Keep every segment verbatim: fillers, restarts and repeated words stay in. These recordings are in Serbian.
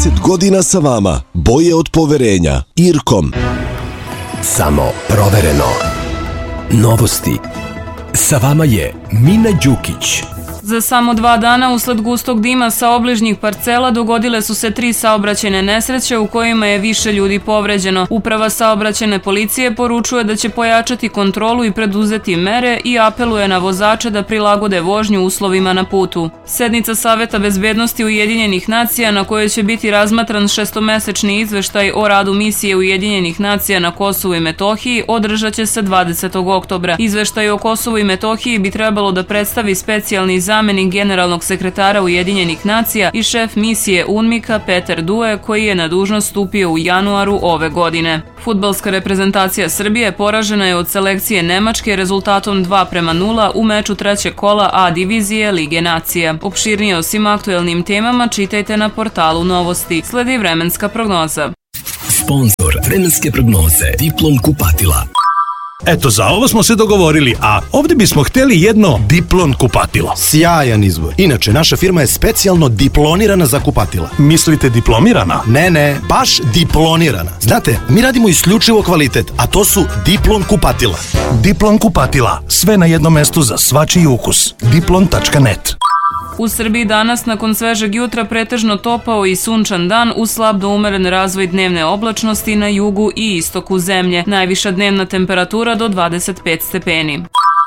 trideset godina sa vama. Boje od poverenja. Irkom. Samo provereno. Novosti. Sa vama je Mina Đukić. Za samo dva dana usled gustog dima sa obližnjih parcela dogodile su se tri saobraćajne nesreće u kojima je više ljudi povređeno. Uprava saobraćajne policije poručuje da će pojačati kontrolu i preduzeti mere i apeluje na vozače da prilagode vožnju uslovima na putu. Sednica Saveta bezbednosti Ujedinjenih nacija na kojoj će biti razmatran šestomesečni izveštaj o radu misije Ujedinjenih nacija na Kosovu i Metohiji održat će se dvadesetog oktobra. Izveštaj o Kosovu i Metohiji bi trebalo da predstavi specijalni zamenik generalnog sekretara Ujedinjenih nacija i šef misije UNMIK-a Peter Due, koji je na dužnost stupio u januaru ove godine. Fudbalska reprezentacija Srbije poražena je od selekcije Nemačke rezultatom dva prema nula u meču trećeg kola A divizije Lige nacija. Opširnije o svim aktuelnim temama čitajte na portalu Novosti. Sledi vremenska prognoza. Sponzor vremenske prognoze Diplom kupatila. Eto, za ovo smo se dogovorili, a ovdje bismo htjeli jedno Diplon kupatilo. Sjajan izbor. Inače, naša firma je specijalno diplonirana za kupatila. Mislite diplomirana? Ne, ne, baš diplonirana. Znate, mi radimo isključivo kvalitet, a to su Diplon kupatila. Diplon kupatila. Sve na jednom mestu za svačiji ukus. diplon tačka net. U Srbiji danas, nakon svežeg jutra, pretežno topao i sunčan dan uz slab do umeren razvoj dnevne oblačnosti na jugu i istoku zemlje. Najviša dnevna temperatura do dvadeset pet stepeni.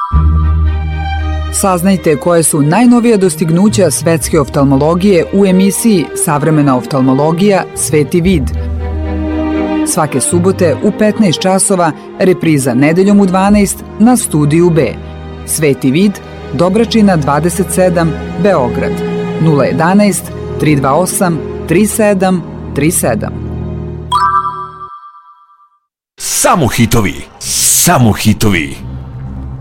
Saznajte koje su najnovija dostignuća svetske oftalmologije u emisiji Savremena oftalmologija Sveti vid. Svake subote u petnaest časova, repriza nedeljom u dvanaest na Studiju B. Sveti vid, Dobračina dvadeset sedam, Beograd, nula jedanaest, tri dva osam, tri sedam tri sedam. Samo hitovi, samo hitovi.